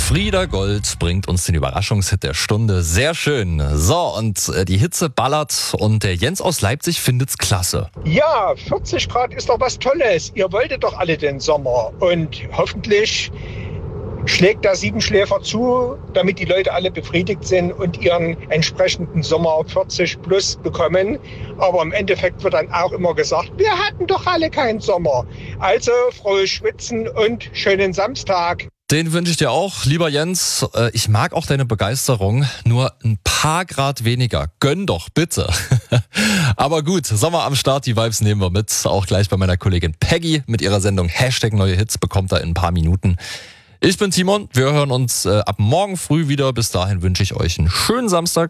Frieda Gold bringt uns den Überraschungshit der Stunde. Sehr schön. So, und die Hitze ballert und der Jens aus Leipzig findet's klasse. Ja, 40 Grad ist doch was Tolles. Ihr wolltet doch alle den Sommer. Und hoffentlich schlägt der Siebenschläfer zu, damit die Leute alle befriedigt sind und ihren entsprechenden Sommer 40 plus bekommen. Aber im Endeffekt wird dann auch immer gesagt, wir hatten doch alle keinen Sommer. Also frohes Schwitzen und schönen Samstag. Den wünsche ich dir auch, lieber Jens. Ich mag auch deine Begeisterung, nur ein paar Grad weniger. Gönn doch, bitte. Aber gut, Sommer am Start, die Vibes nehmen wir mit. Auch gleich bei meiner Kollegin Peggy mit ihrer Sendung #NeueHits bekommt er in ein paar Minuten. Ich bin Timon, wir hören uns ab morgen früh wieder. Bis dahin wünsche ich euch einen schönen Samstag.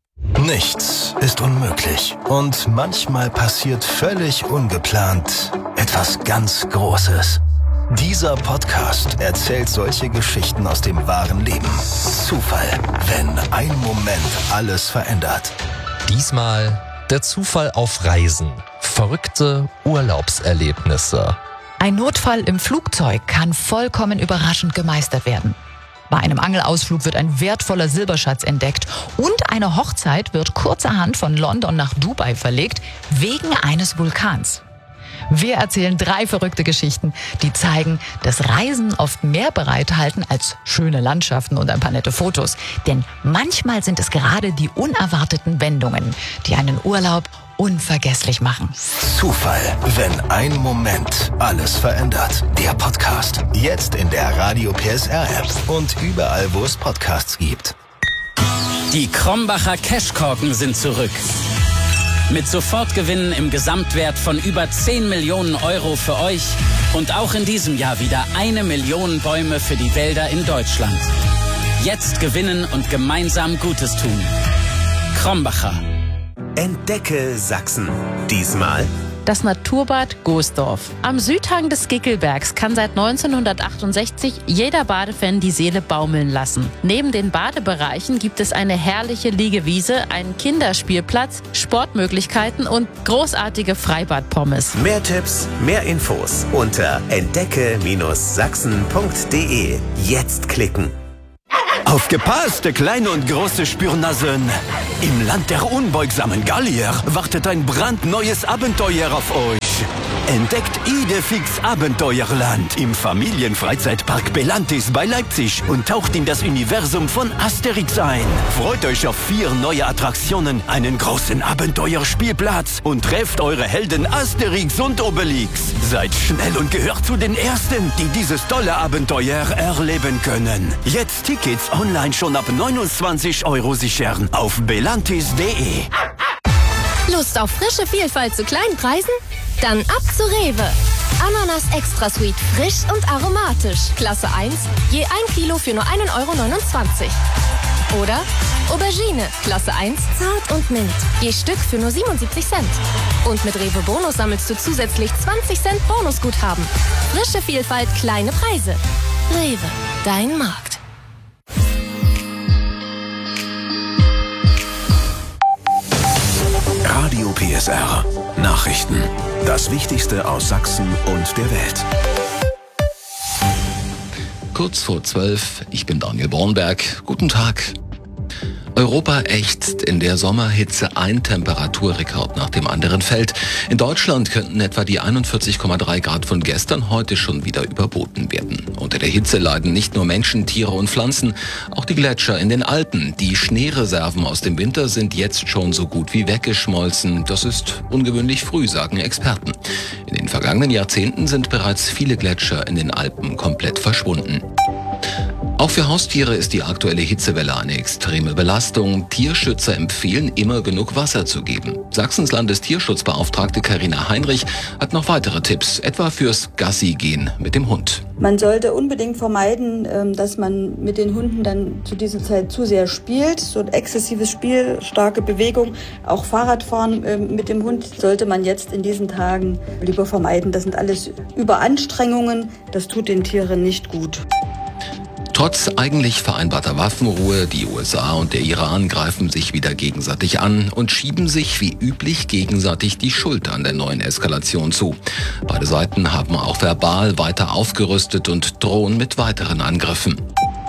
Nichts ist unmöglich und manchmal passiert völlig ungeplant etwas ganz Großes. Dieser Podcast erzählt solche Geschichten aus dem wahren Leben. Zufall, wenn ein Moment alles verändert. Diesmal der Zufall auf Reisen. Verrückte Urlaubserlebnisse. Ein Notfall im Flugzeug kann vollkommen überraschend gemeistert werden. Bei einem Angelausflug wird ein wertvoller Silberschatz entdeckt und eine Hochzeit wird kurzerhand von London nach Dubai verlegt, wegen eines Vulkans. Wir erzählen 3 verrückte Geschichten, die zeigen, dass Reisen oft mehr bereithalten als schöne Landschaften und ein paar nette Fotos. Denn manchmal sind es gerade die unerwarteten Wendungen, die einen Urlaub unvergesslich machen. Zufall, wenn ein Moment alles verändert. Der Podcast. Jetzt in der Radio PSR App und überall, wo es Podcasts gibt. Die Krombacher Cashkorken sind zurück. Mit Sofortgewinnen im Gesamtwert von über 10 Millionen Euro für euch und auch in diesem Jahr wieder 1 Million Bäume für die Wälder in Deutschland. Jetzt gewinnen und gemeinsam Gutes tun. Krombacher. Entdecke Sachsen. Diesmal das Naturbad Goesdorf. Am Südhang des Gickelbergs kann seit 1968 jeder Badefan die Seele baumeln lassen. Neben den Badebereichen gibt es eine herrliche Liegewiese, einen Kinderspielplatz, Sportmöglichkeiten und großartige Freibadpommes. mehr Tipps, mehr Infos unter entdecke-sachsen.de. Jetzt klicken. Aufgepasst, kleine und große Spürnasen! Im Land der unbeugsamen Gallier wartet ein brandneues Abenteuer auf euch. Entdeckt Idefix Abenteuerland im Familienfreizeitpark Belantis bei Leipzig und taucht in das Universum von Asterix ein. Freut euch auf 4 neue Attraktionen, einen großen Abenteuerspielplatz und trefft eure Helden Asterix und Obelix. Seid schnell und gehört zu den Ersten, die dieses tolle Abenteuer erleben können. Jetzt Tickets online schon ab 29 € sichern auf belantis.de. Lust auf frische Vielfalt zu kleinen Preisen? Dann ab zu Rewe. Ananas Extra Sweet, frisch und aromatisch. Klasse 1, je 1 Kilo für nur 1,29 €. Oder Aubergine, Klasse 1, zart und mild. Je Stück für nur 77 Cent. Und mit Rewe Bonus sammelst du zusätzlich 20 Cent Bonusguthaben. Frische Vielfalt, kleine Preise. Rewe, dein Markt. Radio PSR. Nachrichten. Das Wichtigste aus Sachsen und der Welt. Kurz vor 12, ich bin Daniel Bornberg. Guten Tag. Europa ächzt, in der Sommerhitze ein Temperaturrekord nach dem anderen fällt. In Deutschland könnten etwa die 41,3 Grad von gestern heute schon wieder überboten werden. Unter der Hitze leiden nicht nur Menschen, Tiere und Pflanzen, auch die Gletscher in den Alpen. Die Schneereserven aus dem Winter sind jetzt schon so gut wie weggeschmolzen. Das ist ungewöhnlich früh, sagen Experten. In den vergangenen Jahrzehnten sind bereits viele Gletscher in den Alpen komplett verschwunden. Auch für Haustiere ist die aktuelle Hitzewelle eine extreme Belastung. Tierschützer empfehlen, immer genug Wasser zu geben. Sachsens Landestierschutzbeauftragte Carina Heinrich hat noch weitere Tipps, etwa fürs Gassi-Gehen mit dem Hund. Man sollte unbedingt vermeiden, dass man mit den Hunden dann zu dieser Zeit zu sehr spielt. So ein exzessives Spiel, starke Bewegung, auch Fahrradfahren mit dem Hund sollte man jetzt in diesen Tagen lieber vermeiden. Das sind alles Überanstrengungen, das tut den Tieren nicht gut. Trotz eigentlich vereinbarter Waffenruhe, die USA und der Iran greifen sich wieder gegenseitig an und schieben sich wie üblich gegenseitig die Schuld an der neuen Eskalation zu. Beide Seiten haben auch verbal weiter aufgerüstet und drohen mit weiteren Angriffen.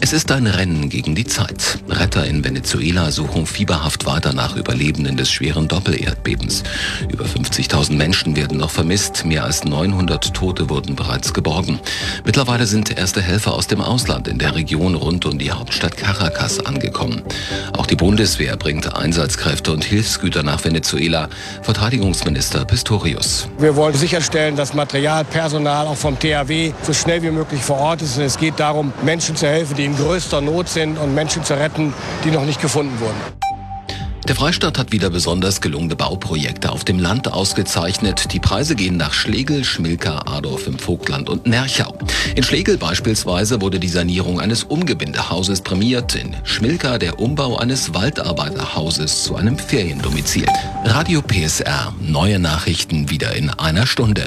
Es ist ein Rennen gegen die Zeit. Retter in Venezuela suchen fieberhaft weiter nach Überlebenden des schweren Doppelerdbebens. Über 50.000 Menschen werden noch vermisst, mehr als 900 Tote wurden bereits geborgen. Mittlerweile sind erste Helfer aus dem Ausland in der Region rund um die Hauptstadt Caracas angekommen. Auch die Bundeswehr bringt Einsatzkräfte und Hilfsgüter nach Venezuela. Verteidigungsminister Pistorius. Wir wollen sicherstellen, dass Material, Personal auch vom THW so schnell wie möglich vor Ort ist. Und es geht darum, Menschen zu helfen, die in größter Not sind und Menschen zu retten, die noch nicht gefunden wurden. Der Freistaat hat wieder besonders gelungene Bauprojekte auf dem Land ausgezeichnet. Die Preise gehen nach Schlegel, Schmilka, Adorf im Vogtland und Nerchau. In Schlegel beispielsweise wurde die Sanierung eines Umgebindehauses prämiert. In Schmilka der Umbau eines Waldarbeiterhauses zu einem Feriendomizil. Radio PSR, neue Nachrichten wieder in einer Stunde.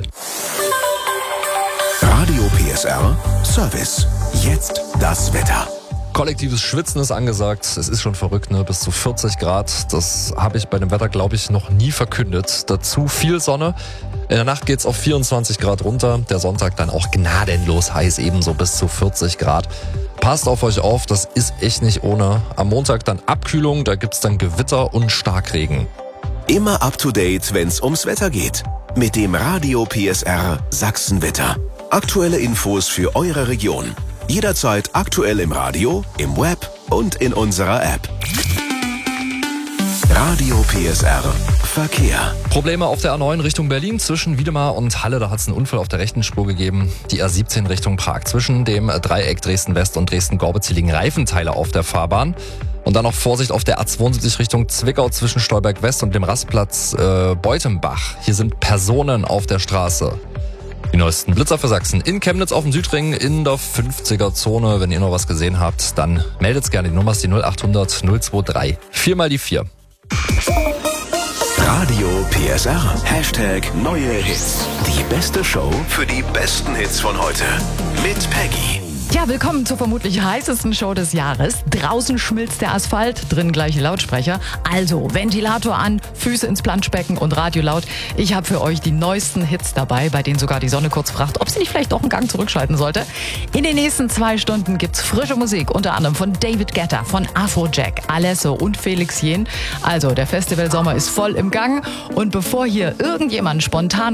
Radio PSR Service. Jetzt das Wetter. Kollektives Schwitzen ist angesagt. Es ist schon verrückt, ne? Bis zu 40 Grad. Das habe ich bei dem Wetter, glaube ich, noch nie verkündet. Dazu viel Sonne. In der Nacht geht's auf 24 Grad runter. Der Sonntag dann auch gnadenlos heiß, ebenso bis zu 40 Grad. Passt auf euch auf, das ist echt nicht ohne. Am Montag dann Abkühlung, da gibt's dann Gewitter und Starkregen. Immer up to date, wenn's ums Wetter geht. Mit dem Radio PSR Sachsenwetter. Aktuelle Infos für eure Region. Jederzeit aktuell im Radio, im Web und in unserer App. Radio PSR Verkehr. Probleme auf der A9 Richtung Berlin zwischen Wiedemar und Halle. Da hat es einen Unfall auf der rechten Spur gegeben. Die A17 Richtung Prag. Zwischen dem Dreieck Dresden-West und Dresden-Gorbitz liegen Reifenteile auf der Fahrbahn. Und dann noch Vorsicht auf der A72 Richtung Zwickau zwischen Stolberg-West und dem Rastplatz Beutenbach. Hier sind Personen auf der Straße. Die neuesten Blitzer für Sachsen in Chemnitz auf dem Südring in der 50er-Zone. Wenn ihr noch was gesehen habt, dann meldet's gerne. Die Nummer ist die 0800 023 4 mal die 4. Radio PSR. Hashtag neue Hits. Die beste Show für die besten Hits von heute. Mit Peggy. Ja, willkommen zur vermutlich heißesten Show des Jahres. Draußen schmilzt der Asphalt, drin gleiche Lautsprecher. Also Ventilator an, Füße ins Planschbecken und Radio laut. Ich habe für euch die neuesten Hits dabei, bei denen sogar die Sonne kurz fragt, ob sie nicht vielleicht doch einen Gang zurückschalten sollte. In den nächsten 2 Stunden gibt's frische Musik, unter anderem von David Guetta, von Afrojack, Alesso und Felix Jähn. Also der Festivalsommer ist voll im Gang. Und bevor hier irgendjemand spontan